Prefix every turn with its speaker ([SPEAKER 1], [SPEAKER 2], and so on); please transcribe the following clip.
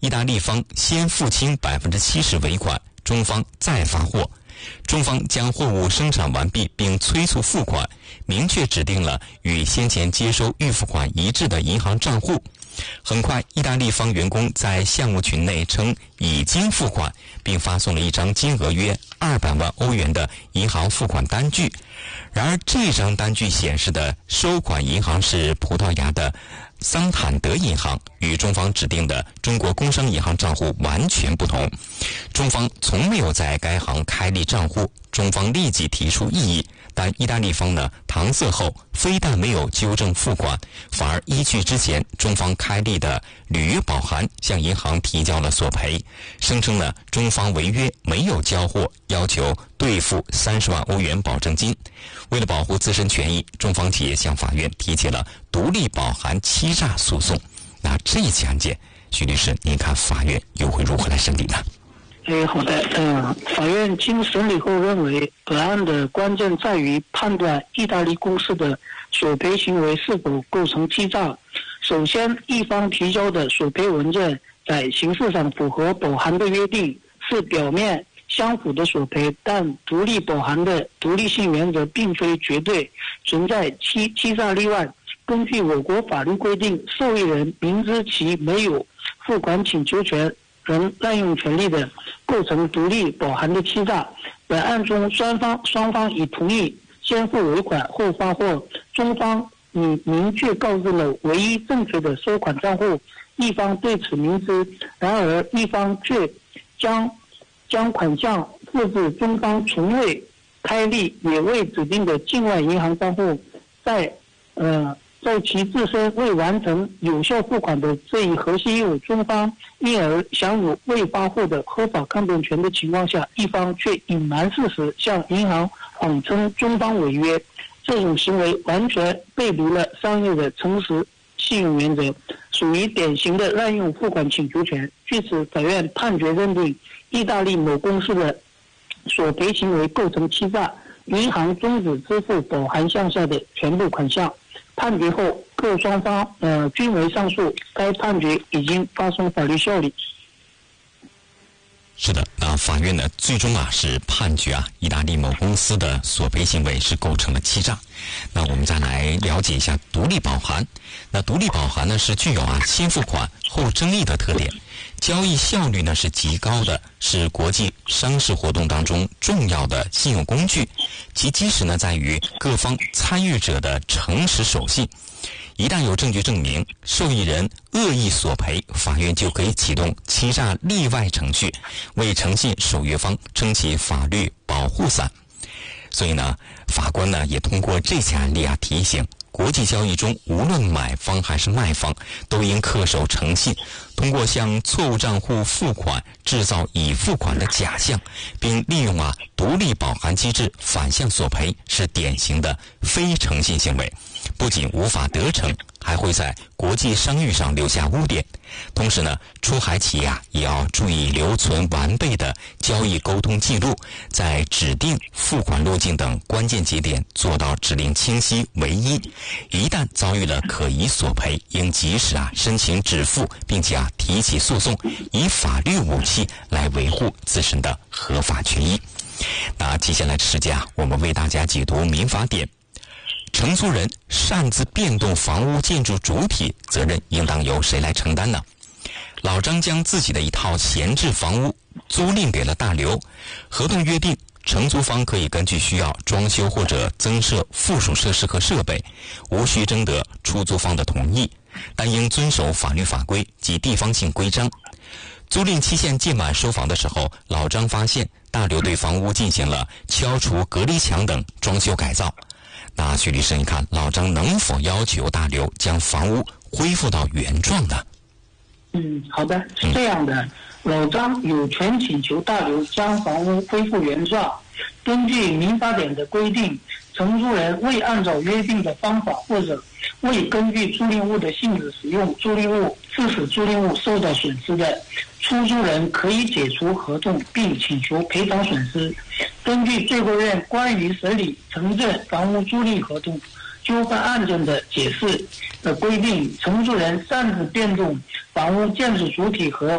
[SPEAKER 1] 意大利方先付清70%尾款，中方再发货。中方将货物生产完毕并催促付款，明确指定了与先前接收预付款一致的银行账户。很快，意大利方员工在项目群内称已经付款，并发送了一张金额约200万欧元的银行付款单据。然而，这张单据显示的收款银行是葡萄牙的桑坦德银行，与中方指定的中国工商银行账户完全不同。中方从没有在该行开立账户，中方立即提出异议。但意大利方呢搪塞后，非但没有纠正付款，反而依据之前中方开立的履约保函向银行提交了索赔，声称呢中方违约没有交货，要求兑付30万欧元保证金。为了保护自身权益，中方企业向法院提起了独立保函欺诈诉讼。那这一起案件，徐律师，您看法院又会如何来审理呢？
[SPEAKER 2] 好的，法院经审理后认为，本案的关键在于判断意大利公司的索赔行为是否构成欺诈。首先，一方提交的索赔文件在形式上符合保函的约定，是表面相符的索赔，但独立保函的独立性原则并非绝对，存在欺诈例外。根据我国法律规定，受益人明知其没有付款请求权，仍滥用权利的，构成独立保函的欺诈。本案中双方已同意先付尾款后发货，中方已明确告知了唯一正确的收款账户，一方对此明知，然而一方却将款项付至中方从未开立也未指定的境外银行账户，在其自身未完成有效付款的这一核心义务，中方因而享有未发货的合法抗辩权的情况下，一方却隐瞒事实，向银行谎称中方违约，这种行为完全背离了商业的诚实信用原则，属于典型的滥用付款请求权。据此，法院判决认定意大利某公司的索赔行为构成欺诈，银行终止支付保函项下的全部款项。判决后，各双方均为上诉，该判决已经发生法律效力。
[SPEAKER 1] 是的，那法院呢最终是判决意大利某公司的索赔行为是构成了欺诈。那我们再来了解一下独立保函。那独立保函呢是具有先付款后争议的特点，交易效率呢是极高的，是国际商事活动当中重要的信用工具。其基石呢在于各方参与者的诚实守信。一旦有证据证明受益人恶意索赔，法院就可以启动欺诈例外程序，为诚信守约方撑起法律保护伞。所以呢，法官呢也通过这起案例提醒，国际交易中无论买方还是卖方都应恪守诚信，通过向错误账户付款制造已付款的假象，并利用独立保函机制反向索赔，是典型的非诚信行为，不仅无法得逞，还会在国际商誉上留下污点。同时呢，出海企业也要注意留存完备的交易沟通记录，在指定付款路径等关键节点做到指令清晰唯一。一旦遭遇了可疑索赔，应及时申请止付，并且提起诉讼，以法律武器来维护自身的合法权益。那接下来的时间我们为大家解读民法典。承租人擅自变动房屋建筑主体，责任应当由谁来承担呢？老张将自己的一套闲置房屋租赁给了大刘，合同约定承租方可以根据需要装修或者增设附属设施和设备，无需征得出租方的同意，但应遵守法律法规及地方性规章。租赁期限届满收房的时候，老张发现大刘对房屋进行了敲除隔离墙等装修改造。那徐律师，你看老张能否要求大刘将房屋恢复到原状呢？
[SPEAKER 2] 好的，是这样的，老张有权请求大刘将房屋恢复原状。根据民法典的规定，承租人未按照约定的方法或者未根据租赁物的性质使用租赁物，致使租赁物受到损失的，出租人可以解除合同并请求赔偿损失。根据最高院关于审理城镇房屋租赁合同纠纷案件的解释的规定，承租人擅自变动房屋建筑主体和